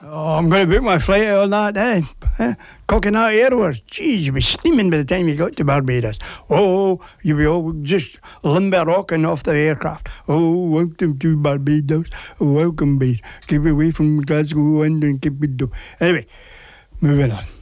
Oh, I'm going to book my flight on that then. Coconut Airways. Jeez, you'll be steaming by the time you got to Barbados. Oh, you'll be all just limber rocking off the aircraft. Oh, welcome to Barbados. Oh, welcome, babe. Keep away from Glasgow and keep it down. Anyway, moving on.